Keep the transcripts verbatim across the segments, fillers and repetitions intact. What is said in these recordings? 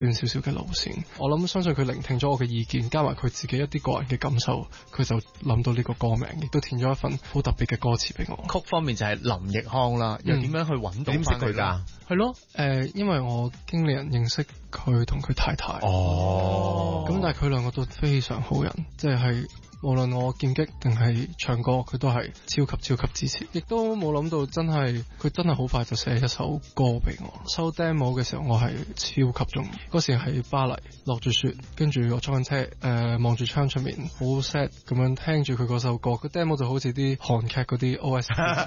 短少少嘅路線。我諗相信佢聆聽咗我嘅意見，加埋佢自己一啲個人嘅感受，佢就諗到呢個歌名，亦都填咗一份好特別嘅歌詞俾我。 曲方面就係林奕匡啦，又點樣去揾到翻佢㗎？ 係咯，誒、呃，因為我經理人認識佢同佢太太。 哦， 咁但係佢兩個都非常好人，即係無論我劍擊定係唱歌，佢都係超級超級支持，亦都冇諗到真係佢真係好快就寫一首歌俾我。收 demo 嘅時候，我係超級中意。嗰時喺巴黎落住雪，跟住我坐緊車，誒望住窗出面，好 sad 咁樣聽住佢嗰首歌。個 demo 就好似啲韓劇嗰啲 O S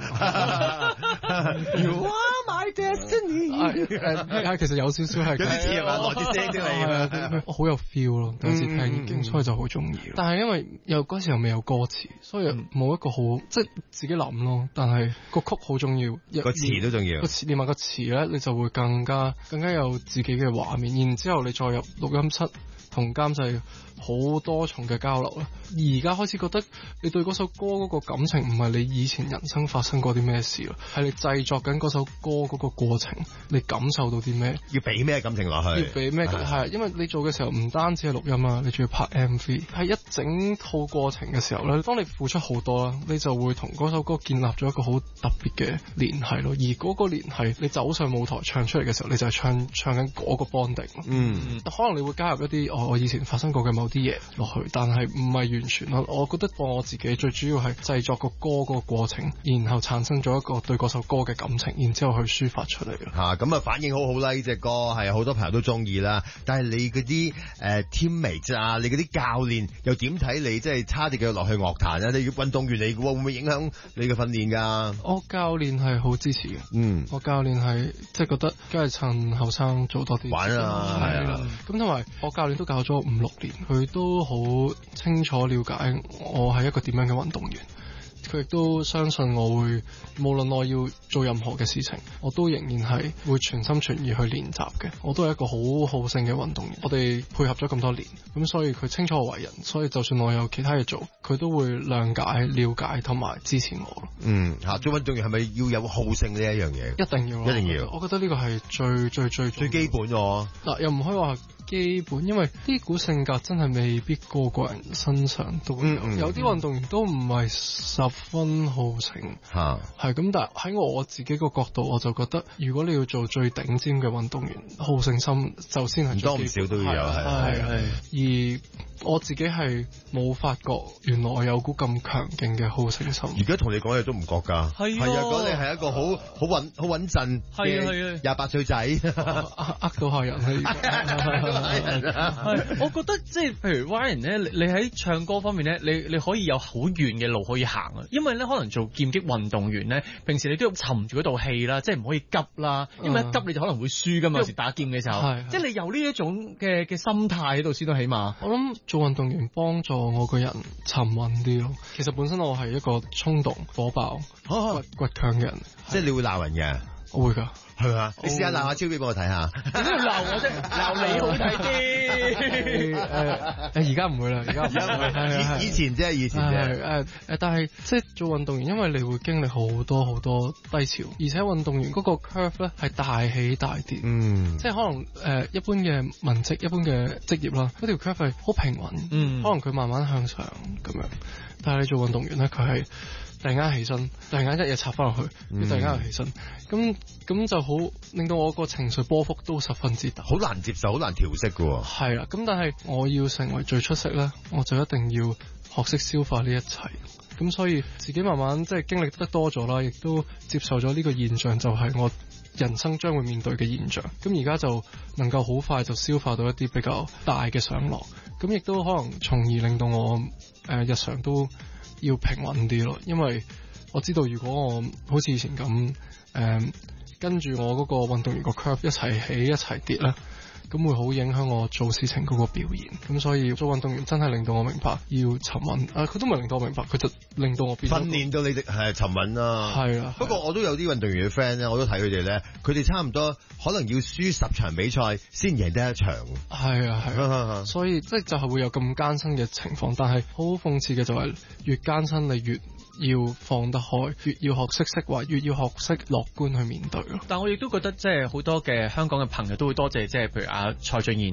T。You are my destiny。係其實有少少係有啲似係嘛，來啲聲啲嚟， 我好有 feel 咯。第一次聽已經，所以就好中意。但係因為有嗰時候未有歌詞，所以冇一個好、嗯、即係自己諗咯。但係個曲好重要， 個詞都重要。個詞連埋個詞咧，你就會更加更加有自己嘅畫面。然之後你再入錄音室同監製好多重嘅交流啦。而家開始覺得你對嗰首歌嗰個感情唔係你以前人生發生過啲咩事咯，係你製作緊嗰首歌嗰個過程，你感受到啲咩？ 要俾咩感情落去？ 要俾咩？係因為你做嘅時候唔單止係錄音啊，你仲要拍 M V， 係一整套過程嘅時候咧，當你付出好多啦，你就會同嗰首歌建立咗一個好特別嘅聯繫咯。而嗰個聯繫，你走上舞台唱出嚟嘅時候，你就係唱唱緊嗰個 bonding。 嗯， 可能你會加入一啲我我以前發生過嘅某啲嘢落去，但係唔係完全咯。我覺得我自己最主要係製作個歌嗰個過程，然後產生咗一個對嗰首歌嘅感情，然之後去抒發出嚟咯。 嚇咁啊，反應好好啦！呢隻歌係好多朋友都中意啦。但係你嗰啲誒 teammate 啊，你嗰啲教練又點睇你？即係差啲嘅落去樂壇啊？你運動員嚟嘅喎，會唔會影響你嘅訓練㗎？ 我教練係好支持嘅。 嗯， 我教練係即係覺得，梗係趁後生做多啲玩啊，係啊。咁同埋我教練都教咗五六年，佢都好清楚了解我係一個點樣嘅運動員。佢亦都相信我會，無論我要做任何嘅事情，我都仍然係會全心全意去練習嘅。我都係一個好好勝嘅運動員。我哋配合咗咁多年，咁所以佢清楚我為人，所以就算我有其他嘢做，佢都會諒解、了解同埋支持我咯。 嗯，嚇做運動員係咪要有好勝呢一樣嘢？ 一定要， 一定要。 我覺得呢個係最最最最基本喎。嗱， 又唔可以話基本，因為呢股性格真係未必個個人身上都有。嗯嗯、有啲運動員都唔係十分好勝， 嚇係咁。但係喺我自己個角度，我就覺得如果你要做最頂尖嘅運動員，好勝心就先係唔多唔少都要有，係係係。 而我自己係冇發覺，原來我有股咁強勁嘅好勝心。 而家同你講嘢都唔覺㗎，係啊，講你係一個好好穩好穩陣嘅廿八歲仔， 呃呃到下人啦。 係，我覺得即係譬如 Ryan 咧，你你喺唱歌方面咧，你你可以有好遠嘅路可以行啊。因為咧，可能做劍擊運動員咧，平時你都要沉住嗰道氣啦，即係唔可以急啦，因為一急你就可能會輸㗎嘛。有時打劍嘅時候，即係你有呢一種嘅嘅心態喺度先都起碼。 我諗做運動員幫助我個人沉穩啲咯。其實本身我係一個衝動、火爆、倔倔強嘅人， 即係你會鬧人嘅。 我會㗎。 係嘛？你試下鬧下超俾我睇下。 點解要鬧我啫？鬧你好睇啲。 誒誒，而家唔會啦，而家唔會。 以以前啫，以前啫。 誒誒，但係即係做運動員，因為你會經歷好多好多低潮，而且運動員嗰個 curve 咧係大起大跌。嗯。即係可能誒、呃、一般嘅文職、一般嘅職業啦，嗰條 curve 係好平穩。嗯。可能佢慢慢向上咁樣，但係你做運動員咧，佢係突然間起身，突然間一嘢插翻落去，佢突然間又起身，咁咁就好令到我個情緒波幅都十分之大， 好難接受，好難調適㗎喎。 係啦，咁但係我要成為最出色咧，我就一定要學識消化呢一切。咁所以自己慢慢即係經歷得多咗啦，亦都接受咗呢個現象，就係我人生將會面對嘅現象。咁而家就能夠好快就消化到一啲比較大嘅上落，咁亦都可能從而令到我誒、呃、日常都要平穩啲咯，因為我知道如果我好似以前咁誒、呃、跟住我嗰個運動員個 curve 一齊起一齊跌啦，咁會好影響我做事情嗰個表現。咁所以做運動員真係令到我明白要沉穩。誒，佢都唔係令到我明白，佢就令到我變訓練到你哋係沉穩啦。 係啦。 不過我都有啲運動員嘅 friend 咧，我都睇佢哋咧，佢哋差唔多可能要輸十場比賽先贏得一場。 係啊係啊。所以即係就係會有咁艱辛嘅情況，但係好諷刺嘅就係越艱辛你越要放得開，越要學識釋懷，越要學識樂觀去面對咯。 但我亦都覺得即係好多嘅香港嘅朋友都會多謝即係譬如阿蔡俊彥